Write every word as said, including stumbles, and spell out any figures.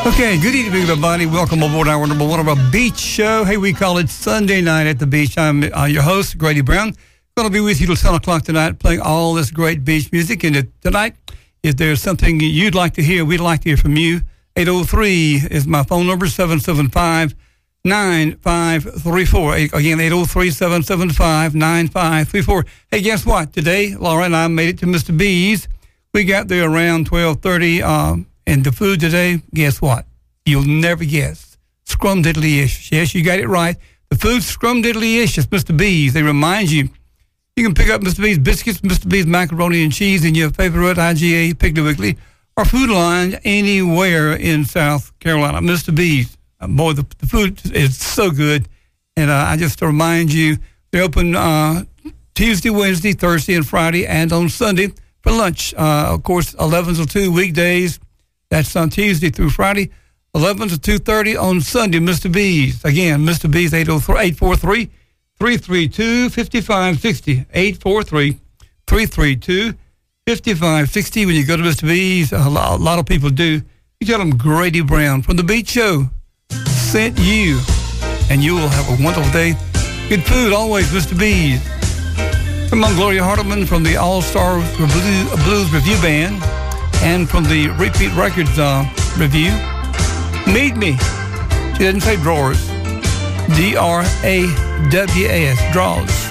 Okay, good evening, everybody. Welcome aboard our number one of our beach show. Hey, we call it Sunday Night at the Beach. I'm uh, your host, Grady Brown. Going to be with you till ten o'clock tonight, playing all this great beach music. And tonight, if there's something you'd like to hear, we'd like to hear from you. eight oh three is my phone number, seven seven five, nine five three four. Again, eight oh three, seven seven five, nine five three four. Hey, guess what? Today, Laura and I made it to Mister B's. We got there around twelve thirty. Um, and the food today, guess what? You'll never guess. Scrumdiddly-ish. Yes, you got it right. The food's scrumdiddly-ish. It's Mister B's. They remind you, you can pick up Mister B's biscuits, Mister B's macaroni and cheese in your favorite I G A, Piggly Wiggly, or Food Line anywhere in South Carolina. Mister B's. Uh, boy, the, the food is so good. And uh, I just to remind you, they're open uh, Tuesday, Wednesday, Thursday, and Friday, and on Sunday for lunch. Uh, of course, eleven to two weekdays. That's on Tuesday through Friday, eleven to two thirty on Sunday, Mister B's. Again, Mister B's, eight four three, three three two, five five six zero. eight four three, three three two, five five six zero. When you go to Mister B's, a lot, a lot of people do. You tell them Grady Brown from The Beach Show sent you, and you will have a wonderful day. Good food, always, Mister B's. From Gloria Hardeman from the All-Star Blues, Blues Review Band, and from the Repeat Records uh, review, Meet Me. She didn't say drawers. D R A W A S, draws.